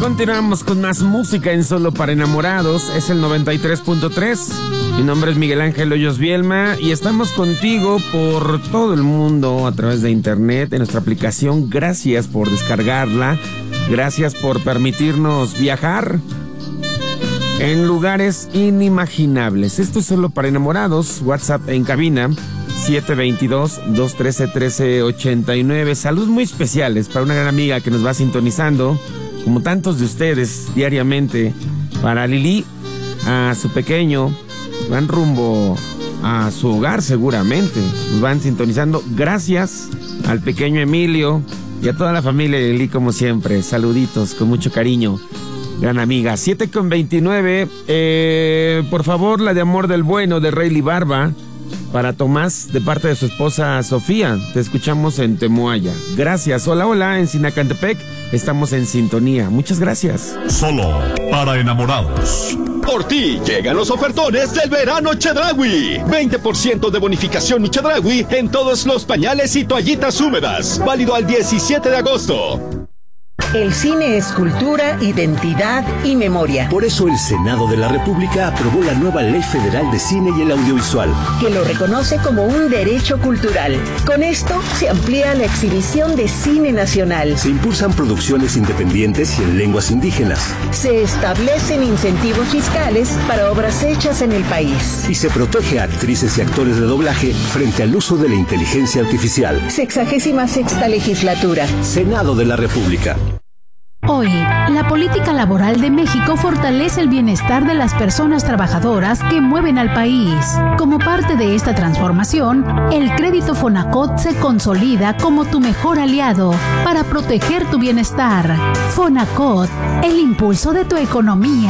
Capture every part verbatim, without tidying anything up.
continuamos con más música en Solo para Enamorados. Es el noventa y tres punto tres. Mi nombre es Miguel Ángel Hoyos Bielma y estamos contigo por todo el mundo a través de internet, en nuestra aplicación. Gracias por descargarla. Gracias por permitirnos viajar en lugares inimaginables. Esto es Solo para Enamorados. WhatsApp en cabina siete dos dos, dos uno tres, uno tres ocho nueve. Saludos muy especiales para una gran amiga que nos va sintonizando, como tantos de ustedes, diariamente. Para Lili, a su pequeño, van rumbo a su hogar seguramente. Nos van sintonizando. Gracias al pequeño Emilio y a toda la familia de Lili, como siempre. Saluditos con mucho cariño. Gran amiga. siete con veintinueve. Eh, por favor, la de Amor del Bueno de Rayleigh Barba para Tomás, de parte de su esposa Sofía. Te escuchamos en Temoaya. Gracias. Hola, hola, en Sinacantepec. Estamos en sintonía. Muchas gracias. Solo para enamorados. Por ti llegan los ofertones del verano Chedraui. veinte por ciento de bonificación y Chedraui en todos los pañales y toallitas húmedas. Válido al diecisiete de agosto. El cine es cultura, identidad y memoria. Por eso el Senado de la República aprobó la nueva Ley Federal de Cine y el Audiovisual, que lo reconoce como un derecho cultural. Con esto se amplía la exhibición de cine nacional. Se impulsan producciones independientes y en lenguas indígenas. Se establecen incentivos fiscales para obras hechas en el país. Y se protege a actrices y actores de doblaje frente al uso de la inteligencia artificial. Sexagésima sexta legislatura. Senado de la República. Hoy, la política laboral de México fortalece el bienestar de las personas trabajadoras que mueven al país. Como parte de esta transformación, el crédito Fonacot se consolida como tu mejor aliado para proteger tu bienestar. Fonacot, el impulso de tu economía.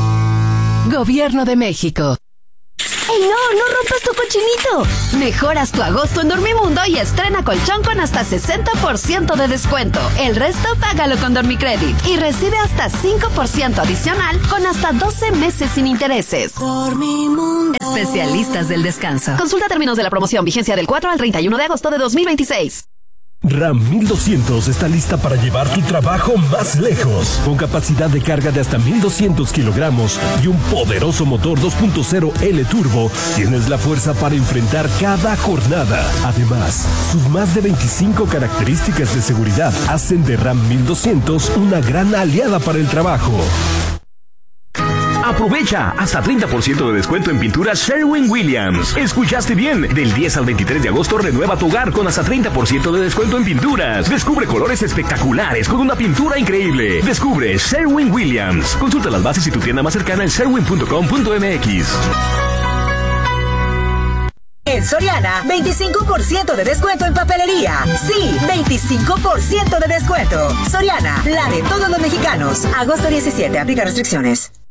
Gobierno de México. ¡Ey, no! ¡No rompas tu cochinito! Mejoras tu agosto en Dormimundo y estrena colchón con hasta sesenta por ciento de descuento. El resto págalo con Dormicredit y recibe hasta cinco por ciento adicional con hasta doce meses sin intereses. Dormimundo. Especialistas del descanso. Consulta términos de la promoción. Vigencia del cuatro al treinta y uno de agosto de dos mil veintiséis. RAM mil doscientos está lista para llevar tu trabajo más lejos. Con capacidad de carga de hasta mil doscientos kilogramos y un poderoso motor dos punto cero L Turbo, tienes la fuerza para enfrentar cada jornada. Además, sus más de veinticinco características de seguridad hacen de RAM mil doscientos una gran aliada para el trabajo. Aprovecha hasta treinta por ciento de descuento en pinturas Sherwin-Williams. Escuchaste bien, del diez al veintitrés de agosto renueva tu hogar con hasta treinta por ciento de descuento en pinturas. Descubre colores espectaculares con una pintura increíble. Descubre Sherwin-Williams. Consulta las bases y tu tienda más cercana en sherwin punto com punto m x. En Soriana, veinticinco por ciento de descuento en papelería. Sí, veinticinco por ciento de descuento. Soriana, la de todos los mexicanos. Agosto diecisiete, aplica restricciones.